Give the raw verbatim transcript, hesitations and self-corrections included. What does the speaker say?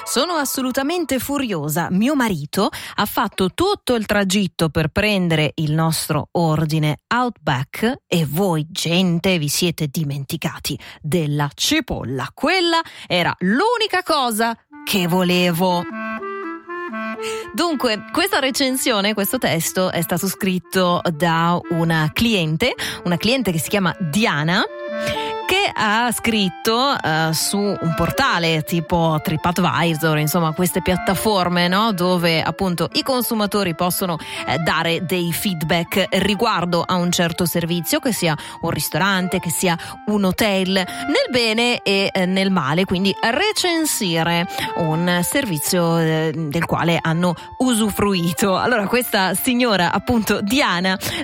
Sono assolutamente furiosa. Mio marito ha fatto tutto il tragitto per prendere il nostro ordine Outback e voi, gente, vi siete dimenticati della cipolla. Quella era l'unica cosa che volevo. Dunque, questa recensione, questo testo è stato scritto da una cliente, una cliente che si chiama Diana, che ha scritto uh, su un portale tipo TripAdvisor, insomma queste piattaforme, no, dove appunto i consumatori possono eh, dare dei feedback riguardo a un certo servizio, che sia un ristorante, che sia un hotel, nel bene e eh, nel male, quindi recensire un servizio eh, del quale hanno usufruito. Allora questa signora, appunto Diana,